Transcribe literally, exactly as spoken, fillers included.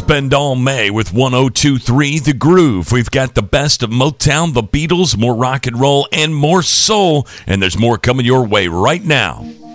spend all May with one oh two point three The Groove. We've got the best of Motown, the Beatles, more rock and roll, and more soul. And there's more coming your way right now.